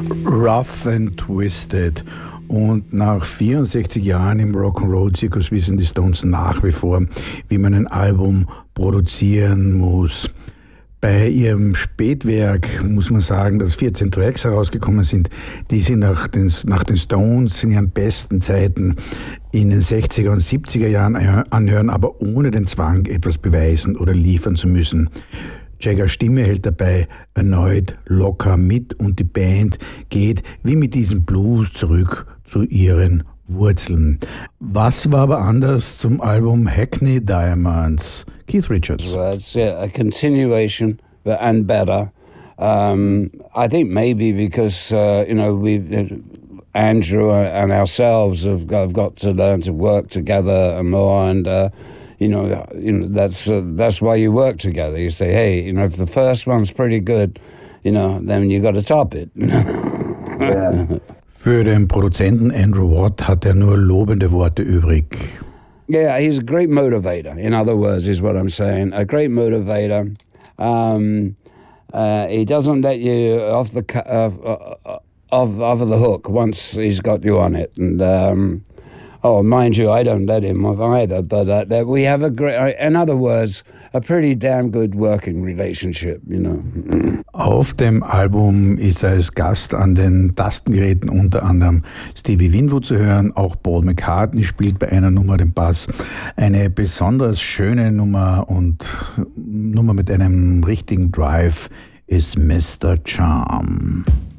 Rough and Twisted. Und nach 64 Jahren im Rock'n'Roll-Zirkus wissen die Stones nach wie vor, wie man ein Album produzieren muss. Bei ihrem Spätwerk muss man sagen, dass 14 Tracks herausgekommen sind, die sie nach den Stones in ihren besten Zeiten in den 60er und 70er Jahren anhören, aber ohne den Zwang, etwas beweisen oder liefern zu müssen. Jaggers Stimme hält dabei erneut locker mit und die Band geht wie mit diesem Blues zurück zu ihren Wurzeln. Was war aber anders zum Album Hackney Diamonds? Keith Richards. Well, it's a continuation and better. I think maybe because Andrew and ourselves have got to learn to work together more, and that's why you work together. You say, hey, if the first one's pretty good, then you got to top it. Yeah. Für den Produzenten Andrew Watt hat er nur lobende Worte übrig. Yeah, he's a great motivator, in other words, is what I'm saying. A great motivator. He doesn't let you off the hook once he's got you on it. And, mind you, I don't let him off either. But we have in other words, a pretty damn good working relationship, Auf dem Album ist er als Gast an den Tastengeräten unter anderem Stevie Winwood zu hören. Auch Paul McCartney spielt bei einer Nummer den Bass. Eine besonders schöne Nummer und Nummer mit einem richtigen Drive ist Mr. Charm.